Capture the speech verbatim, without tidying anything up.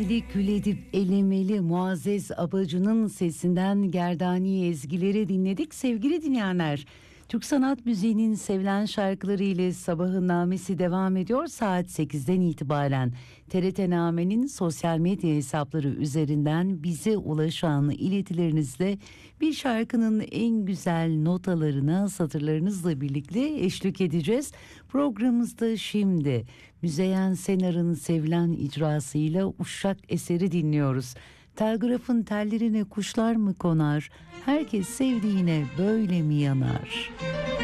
Gül gül edip elemeli Muazzez Abacı'nın sesinden Gerdani ezgileri dinledik. Sevgili dinleyenler, Türk sanat müziğinin sevilen şarkıları ile Sabahın Namesi devam ediyor. Saat sekizden itibaren T R T Name'nin sosyal medya hesapları üzerinden bize ulaşan iletilerinizle bir şarkının en güzel notalarına, satırlarınızla birlikte eşlik edeceğiz. Programımızda şimdi Müzeyyen Senar'ın sevilen icrasıyla Uşak eseri dinliyoruz. Telgrafın tellerine kuşlar mı konar? Herkes sevdiğine böyle mi yanar?